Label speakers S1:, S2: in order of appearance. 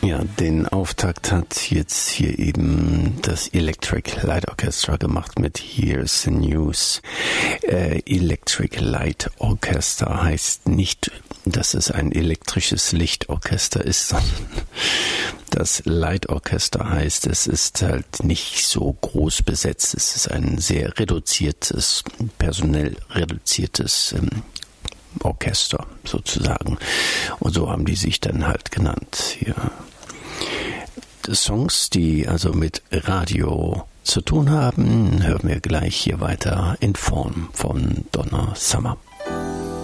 S1: Ja, den Auftakt hat jetzt hier eben das Electric Light Orchestra gemacht mit Here's the News. Electric Light Orchestra heißt nicht, dass es ein elektrisches Lichtorchester ist, sondern das Light Orchestra heißt, es ist halt nicht so groß besetzt. Es ist ein sehr reduziertes, personell reduziertes Orchester sozusagen. Und so haben die sich dann halt genannt. Ja. Songs, die also mit Radio zu tun haben, hören wir gleich hier weiter in Form von Donna Summer.